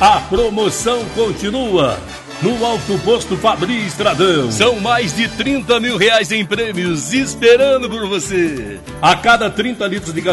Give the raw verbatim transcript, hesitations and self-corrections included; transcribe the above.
A promoção continua no Alto Posto Fabri Estradão. São mais de trinta mil reais em prêmios esperando por você. A cada trinta litros de gasolina